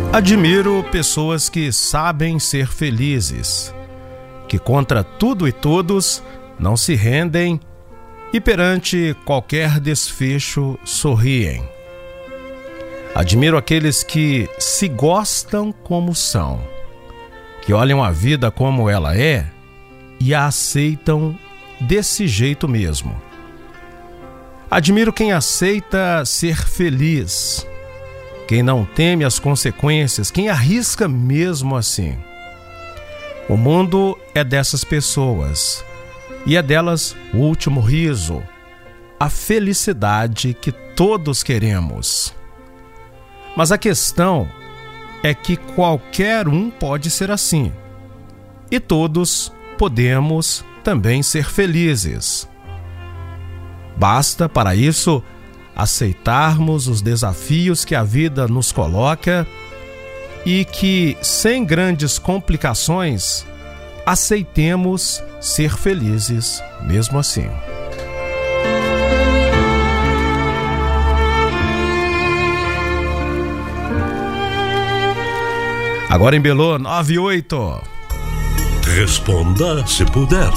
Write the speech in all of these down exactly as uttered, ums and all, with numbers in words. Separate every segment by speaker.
Speaker 1: Admiro pessoas que sabem ser felizes, que contra tudo e todos não se rendem e perante qualquer desfecho sorriem. Admiro aqueles que se gostam como são, que olham a vida como ela é e a aceitam desse jeito mesmo. Admiro quem aceita ser feliz, quem não teme as consequências, quem arrisca mesmo assim. O mundo é dessas pessoas, e é delas o último riso, a felicidade que todos queremos. Mas a questão é que qualquer um pode ser assim, e todos podemos também ser felizes. Basta, para isso, aceitarmos os desafios que a vida nos coloca e que, sem grandes complicações, aceitemos ser felizes mesmo assim. Agora em Belô, nove e oito.
Speaker 2: Responda se puder.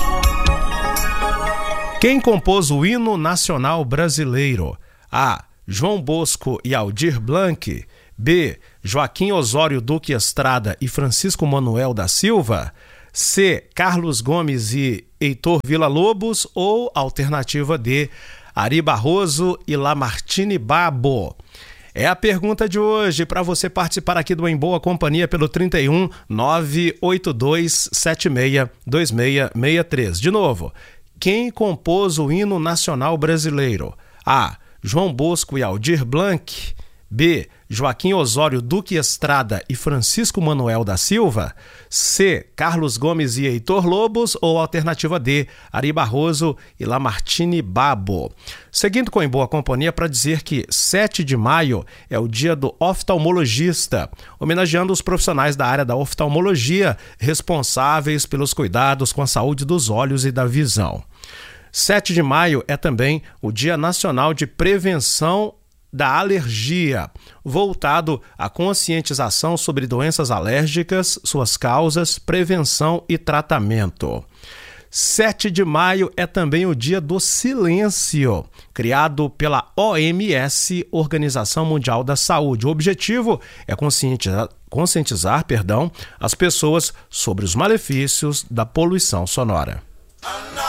Speaker 1: Quem compôs o hino nacional brasileiro? A. João Bosco e Aldir Blanc. B. Joaquim Osório Duque Estrada e Francisco Manuel da Silva. C. Carlos Gomes e Heitor Villa-Lobos. Ou alternativa D. Ari Barroso e Lamartine Babo. É a pergunta de hoje para você participar aqui do Em Boa Companhia pelo trinta e um, nove oito dois sete seis dois seis seis três. De novo, quem compôs o hino nacional brasileiro? A. João Bosco e Aldir Blanc. B. Joaquim Osório Duque Estrada e Francisco Manuel da Silva. C. Carlos Gomes e Heitor Lobos. Ou alternativa D. Ari Barroso e Lamartine Babo. Seguindo com Em Boa Companhia para dizer que sete de maio é o dia do oftalmologista, homenageando os profissionais da área da oftalmologia responsáveis pelos cuidados com a saúde dos olhos e da visão. sete de maio é também o Dia Nacional de Prevenção da Alergia, voltado à conscientização sobre doenças alérgicas, suas causas, prevenção e tratamento. sete de maio é também o Dia do Silêncio, criado pela O M S, Organização Mundial da Saúde. O objetivo é conscientizar, conscientizar, perdão, as pessoas sobre os malefícios da poluição sonora.